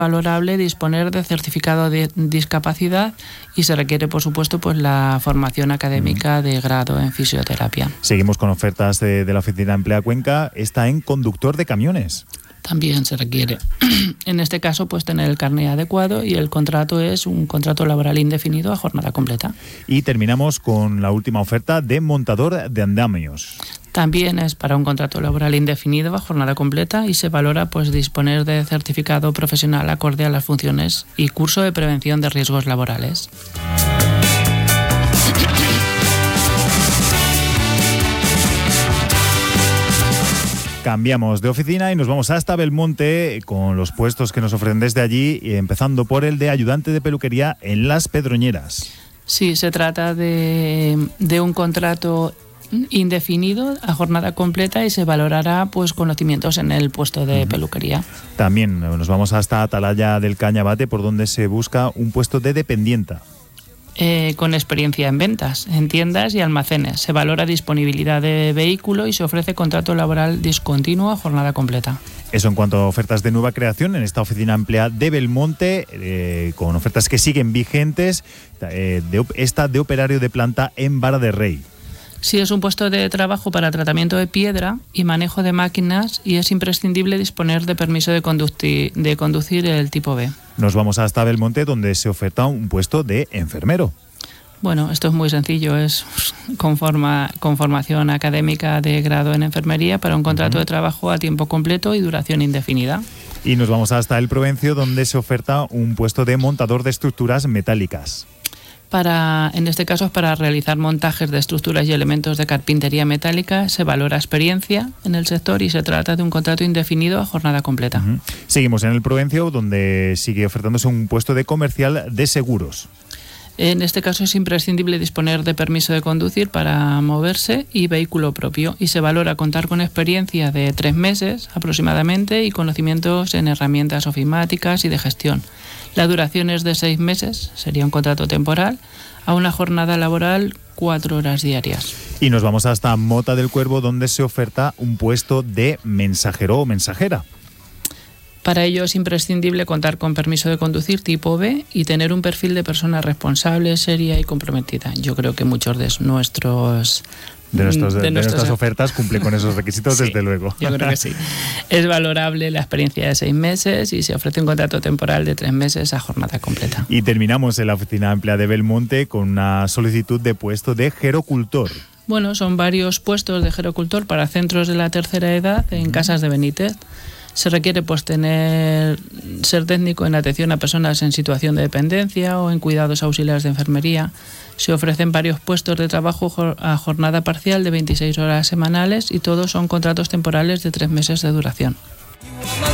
valorable disponer de certificado de discapacidad y se requiere, por supuesto, pues la formación académica de grado en fisioterapia. Seguimos con ofertas de la Oficina Emplea Cuenca. Está en conductor de camiones. También se requiere, en este caso, pues tener el carné adecuado y el contrato es un contrato laboral indefinido a jornada completa. Y terminamos con la última oferta de montador de andamios. También es para un contrato laboral indefinido a jornada completa y se valora pues disponer de certificado profesional acorde a las funciones y curso de prevención de riesgos laborales. Cambiamos de oficina y nos vamos hasta Belmonte con los puestos que nos ofrecen desde allí, empezando por el de ayudante de peluquería en Las Pedroñeras. Sí, se trata de un contrato indefinido a jornada completa y se valorará pues conocimientos en el puesto de peluquería. También nos vamos hasta Atalaya del Cañabate, por donde se busca un puesto de dependienta. Con experiencia en ventas, en tiendas y almacenes. Se valora disponibilidad de vehículo y se ofrece contrato laboral discontinuo a jornada completa. Eso en cuanto a ofertas de nueva creación en esta Oficina Emplea de Belmonte, con ofertas que siguen vigentes, esta de operario de planta en Vara de Rey. Sí, es un puesto de trabajo para tratamiento de piedra y manejo de máquinas y es imprescindible disponer de permiso de conducir el tipo B. Nos vamos hasta Belmonte, donde se oferta un puesto de enfermero. Bueno, esto es muy sencillo, es con formación académica de grado en enfermería para un contrato de trabajo a tiempo completo y duración indefinida. Y nos vamos hasta El Provencio, donde se oferta un puesto de montador de estructuras metálicas. En este caso es para realizar montajes de estructuras y elementos de carpintería metálica. Se valora experiencia en el sector y se trata de un contrato indefinido a jornada completa. Seguimos en El Provencio, donde sigue ofertándose un puesto de comercial de seguros. En este caso es imprescindible disponer de permiso de conducir para moverse y vehículo propio y se valora contar con experiencia de 3 meses aproximadamente y conocimientos en herramientas ofimáticas y de gestión. La duración es de 6 meses, sería un contrato temporal, a una jornada laboral 4 horas diarias. Y nos vamos hasta Mota del Cuervo, donde se oferta un puesto de mensajero o mensajera. Para ello es imprescindible contar con permiso de conducir tipo B y tener un perfil de persona responsable, seria y comprometida. Yo creo que muchos de nuestras ofertas cumplen con esos requisitos, sí, desde luego. Yo creo que sí. Es valorable la experiencia de 6 meses y se ofrece un contrato temporal de 3 meses a jornada completa. Y terminamos en la Oficina Emplea de Belmonte con una solicitud de puesto de gerocultor. Bueno, son varios puestos de gerocultor para centros de la tercera edad en Casas de Benítez. Se requiere pues ser técnico en atención a personas en situación de dependencia o en cuidados auxiliares de enfermería. Se ofrecen varios puestos de trabajo a jornada parcial de 26 horas semanales y todos son contratos temporales de 3 meses de duración.